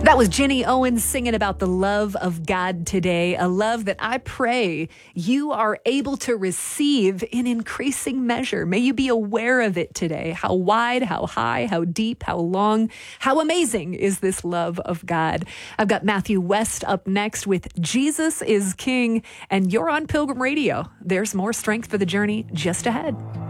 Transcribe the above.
That was Jenny Owens singing about the love of God today, a love that I pray you are able to receive in increasing measure. May you be aware of it today. How wide, how high, how deep, how long, how amazing is this love of God. I've got Matthew West up next with Jesus is King, and you're on Pilgrim Radio. There's more strength for the journey just ahead.